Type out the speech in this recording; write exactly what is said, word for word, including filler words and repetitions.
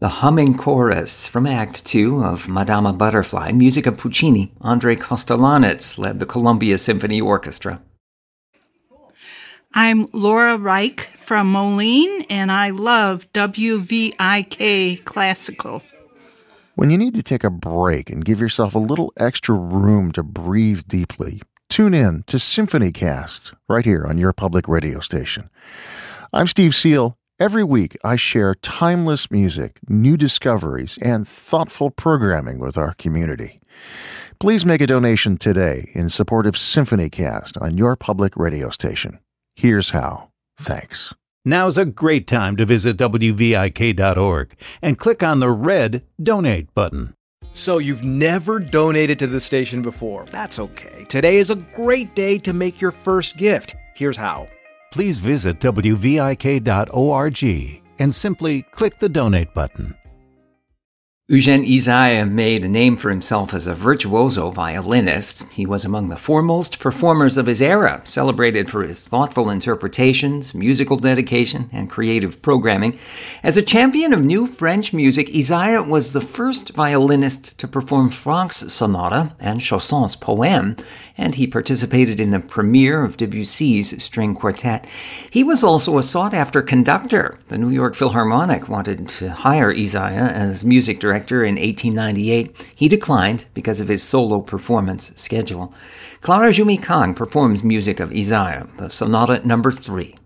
The Humming Chorus from Act Two of Madama Butterfly, music of Puccini. Andrei Kostelanetz led the Columbia Symphony Orchestra. I'm Laura Reich from Moline, and I love W V I K Classical. When you need to take a break and give yourself a little extra room to breathe deeply, tune in to SymphonyCast right here on your public radio station. I'm Steve Seal. Every week, I share timeless music, new discoveries, and thoughtful programming with our community. Please make a donation today in support of SymphonyCast on your public radio station. Here's how. Thanks. Now's a great time to visit W V I K dot org and click on the red Donate button. So you've never donated to the station before. That's okay. Today is a great day to make your first gift. Here's how. Please visit W V I K dot org and simply click the Donate button. Eugene Ysaye made a name for himself as a virtuoso violinist. He was among the foremost performers of his era, celebrated for his thoughtful interpretations, musical dedication, and creative programming. As a champion of new French music, Ysaye was the first violinist to perform Franck's sonata and Chausson's poème, and he participated in the premiere of Debussy's string quartet. He was also a sought-after conductor. The New York Philharmonic wanted to hire Ysaye as music director in eighteen ninety-eight. He declined because of his solo performance schedule. Clara Jumi Kang performs music of Ysaye, the Sonata Number Three.